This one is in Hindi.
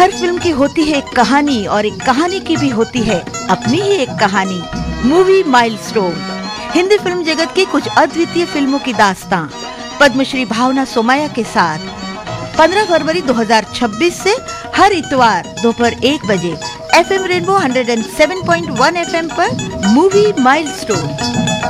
हर फिल्म की होती है एक कहानी और एक कहानी की भी होती है अपनी ही एक कहानी। मूवी माइलस्टोन हिंदी फिल्म जगत की कुछ अद्वितीय फिल्मों की दास्तां पद्मश्री भावना सोमाया के साथ 15 फरवरी 2026 से हर इतवार दोपहर 1 बजे FM रेनबो 107.1 FM पर मूवी माइलस्टोन।